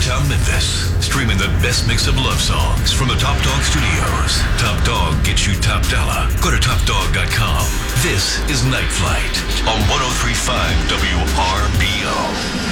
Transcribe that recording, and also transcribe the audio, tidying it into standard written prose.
Motown Memphis. Streaming the best mix of love songs from the Top Dog Studios. Top Dog gets you top dollar. Go to topdog.com. This is Night Flight on 103.5 WRBO.